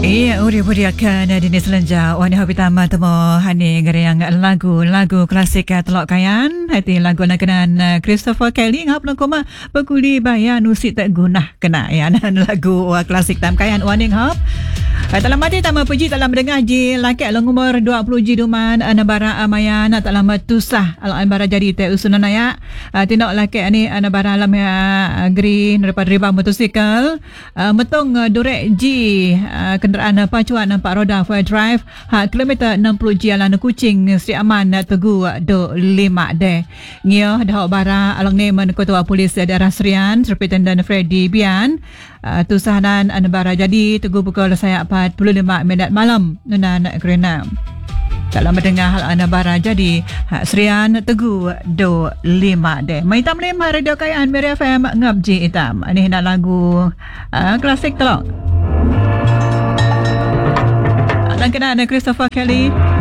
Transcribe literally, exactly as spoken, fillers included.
Iya, uri budi akan dini selenja. Wani hobi tama temo hani ngeriang lagu lagu klasik telok kayan. Hati lagu nakenan Christopher Kelly ngap lang koma paguli bayan usi tak guna kena ya lagu klasik tam kayan wani ngap. Dalam mati tama puji dalam mendengar ji laki along umur dua puluh ji duman anabara amayan tak lama tusah alang bara jadi te usunan ya. Tindak laki ani anabara alam green daripada riba motosikal metong durek ji kenderaan pacuan empat roda four drive ha kilometer enam puluh ji alang Kuching Sri Aman Teguh do lima de ngio dah bara alang ne men ketua polis daerah Serian Superintendent Freddy Bian uh, tusahanan anabara jadi Teguh pukul saya empat puluh lima minit malam nunan kerana dalam mendengar hal anabara jadi hak Serian Teguh do lima de mai tam lima radio kayan Meri F M ngabji hitam ini hendak lagu uh, klasik telok dan kena ada Christopher Kelly.